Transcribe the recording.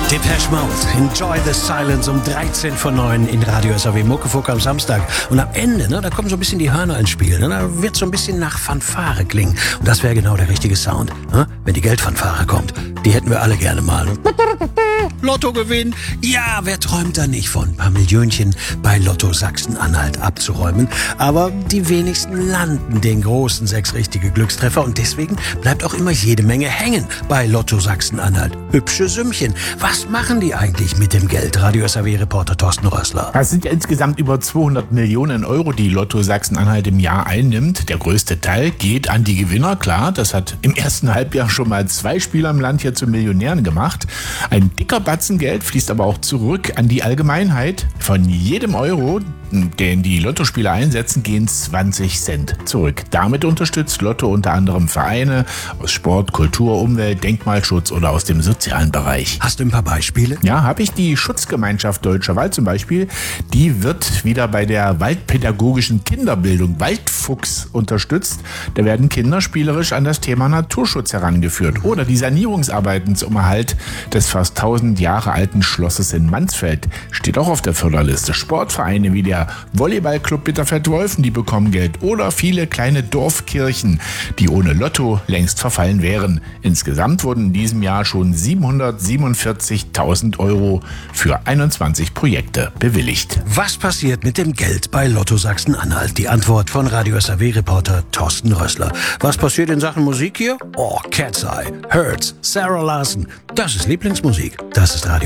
Depeche Mode, Enjoy the Silence um 13 vor 9 in Radio SAW Muckefuck am Samstag. Und am Ende, da kommen so ein bisschen die Hörner ins Spiel. Da wird so ein bisschen nach Fanfare klingen. Und das wäre genau der richtige Sound, wenn die Geldfanfare kommt. Die hätten wir alle gerne mal. Lotto gewinnen? Ja, wer träumt da nicht von ein paar Millionchen bei Lotto Sachsen-Anhalt abzuräumen? Aber die wenigsten landen den großen 6 richtige Glückstreffer. Und deswegen bleibt auch immer jede Menge hängen bei Lotto Sachsen-Anhalt. Hübsche Sümmchen. Was machen die eigentlich mit dem Geld? Radio SAW-Reporter Thorsten Rössler. Es sind ja insgesamt über 200 Millionen Euro, die Lotto Sachsen-Anhalt im Jahr einnimmt. Der größte Teil geht an die Gewinner. Klar, das hat im ersten Halbjahr schon mal 2 Spieler im Land hier zu Millionären gemacht. Ein dicker Batzen Geld fließt aber auch zurück an die Allgemeinheit. Von jedem Euro, den die Lottospieler einsetzen, gehen 20 Cent zurück. Damit unterstützt Lotto unter anderem Vereine aus Sport, Kultur, Umwelt, Denkmalschutz oder aus dem sozialen Bereich. Hast du ein paar Beispiele? Ja, habe ich. Die Schutzgemeinschaft Deutscher Wald zum Beispiel. Die wird wieder bei der waldpädagogischen Kinderbildung Waldfuchs unterstützt. Da werden Kinder spielerisch an das Thema Naturschutz herangeführt. Oder die Sanierungsarbeiten zum Erhalt des fast 1000 Jahre alten Schlosses in Mansfeld steht auch auf der Förderliste. Sportvereine wie der Volleyballclub Bitterfeld-Wolfen, die bekommen Geld. Oder viele kleine Dorfkirchen, die ohne Lotto längst verfallen wären. Insgesamt wurden in diesem Jahr schon 747.000 Euro für 21 Projekte bewilligt. Was passiert mit dem Geld bei Lotto Sachsen-Anhalt? Die Antwort von Radio SAW-Reporter Thorsten Rössler. Was passiert in Sachen Musik hier? Oh, Cat's Eye, Hurts, Sarah Larson. Das ist Lieblingsmusik. Das ist Radio